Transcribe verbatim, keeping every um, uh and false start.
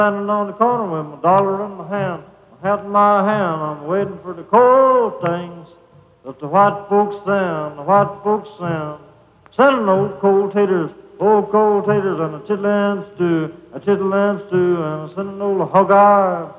Standing on the corner with my dollar in my hand, my hat in my hand, I'm waiting for the cold things that the white folks send, the white folks send. Sending old cold taters, old cold taters, and a chitlin stew, a chitlin stew, and sending old hog eye